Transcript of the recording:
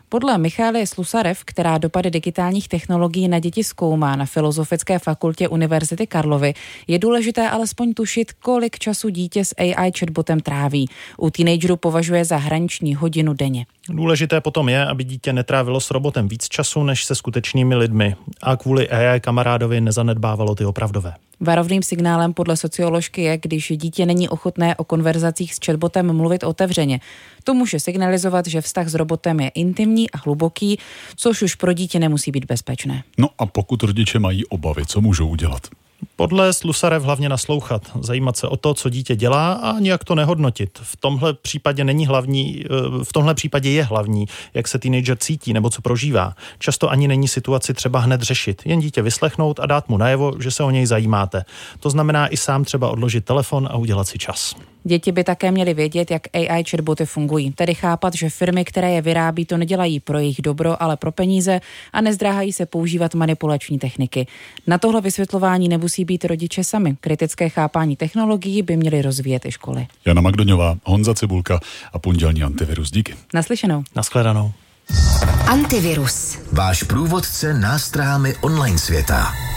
Podle Michaely Slusarev, která dopady digitálních technologií na děti zkoumá na Filozofické fakultě Univerzity Karlovy, je důležité alespoň tušit, kolik času dítě s AI chatbotem tráví. U teenagerů považuje za hraniční hodinu denně. Důležité potom je, aby dítě netrávilo s robotem víc času než se skutečnými lidmi a kvůli AI kamarádovi nezanedbávalo ty opravdové. Varovným signálem podle socioložky je, když dítě není ochotné o konverzacích s chatbotem mluvit otevřeně. To může signalizovat, že vztah s robotem je intimní a hluboký, což už pro dítě nemusí být bezpečné. No a pokud rodiče mají obavy, co můžou udělat? Podle Slusarev hlavně naslouchat, zajímat se o to, co dítě dělá a nějak to nehodnotit. V tomhle případě je hlavní, jak se teenager cítí nebo co prožívá. Často ani není situaci třeba hned řešit, jen dítě vyslechnout a dát mu najevo, že se o něj zajímáte. To znamená i sám třeba odložit telefon a udělat si čas. Děti by také měly vědět, jak AI chatboty fungují, tedy chápat, že firmy, které je vyrábí, to nedělají pro jejich dobro, ale pro peníze a nezdráhají se používat manipulační techniky. Na tohle vysvětlování nemusí být rodiče sami. Kritické chápání technologií by měly rozvíjet i školy. Jana Magdoňová, Honza Cibulka a pondělní Antivirus. Díky. Naslyšenou. Nashledanou. Antivirus. Váš průvodce nástrahami online světa.